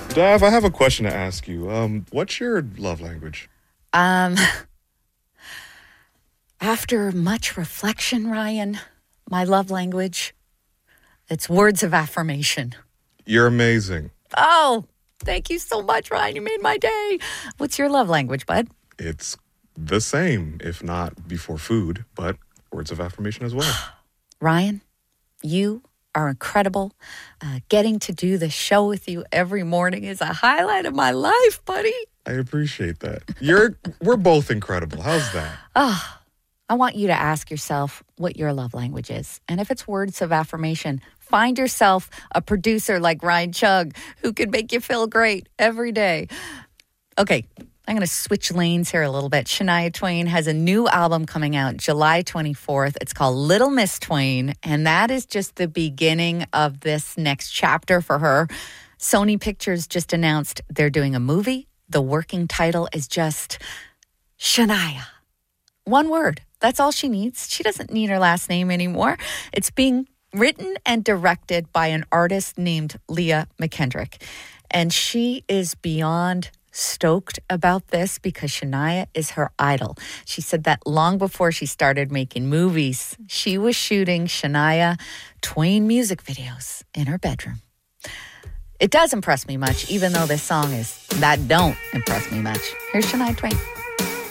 Dav, I have a question to ask you. What's your love language? Um, After much reflection, Ryan, my love language, it's words of affirmation. You're amazing. Oh, thank you so much, Ryan. You made my day. What's your love language, bud? It's the same, if not before food, but words of affirmation as well. Ryan, you are incredible. Getting to do the show with you every morning is a highlight of my life, buddy. I appreciate that. We're both incredible. How's that? I want you to ask yourself what your love language is. And if it's words of affirmation, find yourself a producer like Ryan Chug who can make you feel great every day. Okay, I'm going to switch lanes here a little bit. Shania Twain has a new album coming out July 24th. It's called Little Miss Twain, and that is just the beginning of this next chapter for her. Sony Pictures just announced they're doing a movie. The working title is just Shania. One word. That's all she needs. She doesn't need her last name anymore. It's being written and directed by an artist named Leah McKendrick. And she is beyond stoked about this because Shania is her idol. She said that long before she started making movies, she was shooting Shania Twain music videos in her bedroom. It does impress me much, even though this song is that don't impress me much. Here's Shania Twain.